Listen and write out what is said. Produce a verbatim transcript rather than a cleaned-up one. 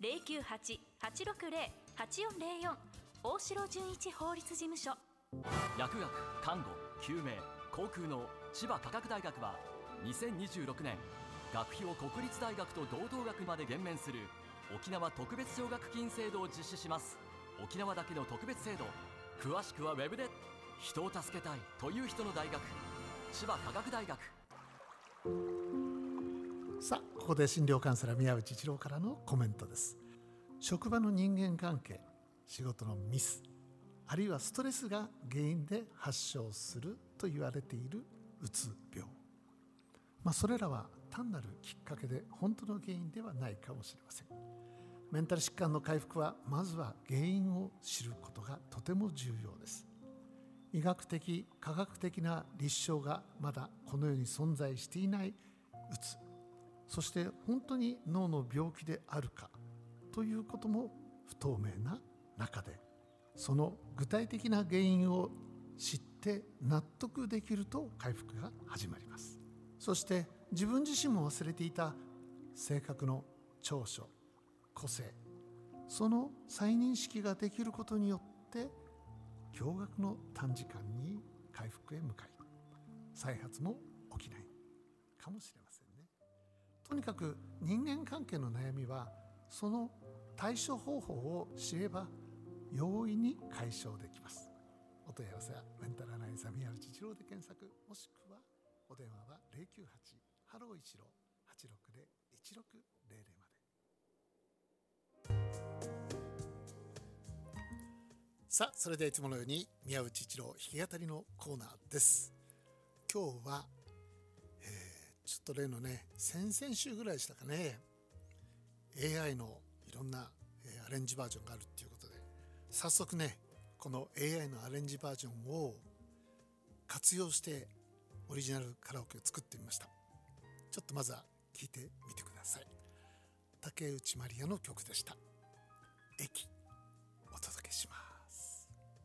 ゼロきゅうはち はちろくゼロ はちよんゼロよん大城純一法律事務所。 薬学、看護、救命、航空の千葉科学大学はにせんにじゅうろくねん学費を国立大学と同等額まで減免する沖縄特別奨学金制度を実施します。沖縄だけの特別制度、詳しくはウェブで。人を助けたいという人の大学、千葉科学大学。 さあ、ここで診療カウンセラー宮内一郎からのコメントです。職場の人間関係、仕事のミス、あるいはストレスが原因で発症すると言われているうつ病、まあ、それらは単なるきっかけで本当の原因ではないかもしれません。メンタル疾患の回復はまずは原因を知ることがとても重要です。医学的科学的な立証がまだこの世に存在していないうつ、そして本当に脳の病気であるかということも不透明な中で、その具体的な原因を知って納得できると回復が始まります。そして自分自身も忘れていた性格の長所、個性、その再認識ができることによって驚愕の短時間に回復へ向かい、再発も起きないかもしれませんね。とにかく人間関係の悩みはその対処方法を知れば容易に解消できます。お問い合わせはメンタルアナリザ宮内一郎で検索、もしくはお電話はゼロきゅうはちハロー一郎はちろくゼロ いちろくゼロゼロまで。さあ、それではいつものように宮内一郎弾き語りのコーナーです。今日は、えー、ちょっと例のね、先々週ぐらいでしたかね、 エーアイ のいろんな、えー、アレンジバージョンがあるっていうことで、早速ね、この エーアイ のアレンジバージョンを活用してオリジナルカラオケを作ってみました。ちょっとまずは聴いてみてください。竹内まりやの曲でした。駅お届けします。